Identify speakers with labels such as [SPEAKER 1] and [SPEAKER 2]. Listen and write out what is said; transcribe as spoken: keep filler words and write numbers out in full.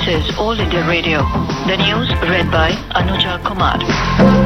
[SPEAKER 1] This is All India Radio. The news read by Anuja Kumar.